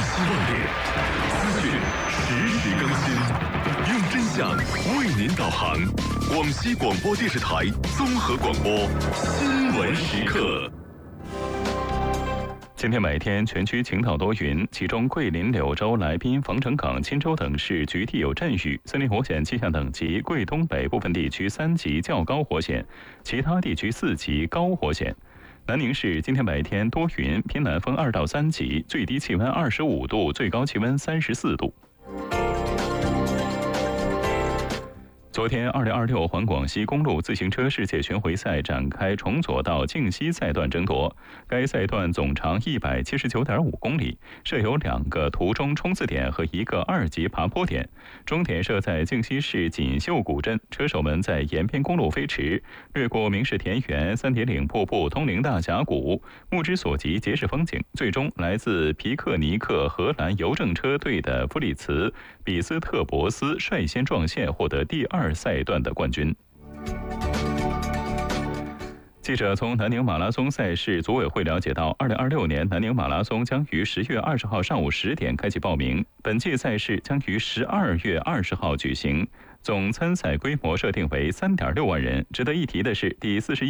希望点，资讯实时更新，用真相为您导航。广西广播电视台综合广播新闻时刻。 今天每天全区晴到多云，其中桂林、柳州、来宾、防城港、钦州等市局地有阵雨，森林火险气象等级桂东北部分地区3级较高火险，其他地区4级高火险。南宁市今天白天多云，偏南风2到3级，最低气温25度，最高气温34度。昨天，2026环广西公路自行车世界巡回赛展开从左到靖西赛段争夺。该赛段总长179.5公里，设有2个途中冲刺点和1个2级爬坡点。终点设在靖西市锦绣古镇，车手们在沿边公路飞驰，掠过明氏田园、三叠岭瀑布、通灵大峡谷，目之所及皆是风景。最终，来自皮克尼克荷兰邮政车队的弗里茨·比斯特博斯率先撞线，获得第2赛段的冠军。记者从南宁马拉松赛事组委会了解到，2026年南宁马拉松将于10月20号上午10点开启报名，本届赛事将于12月20号举行，总参赛规模设定为3.6万人。值得一提的是，第41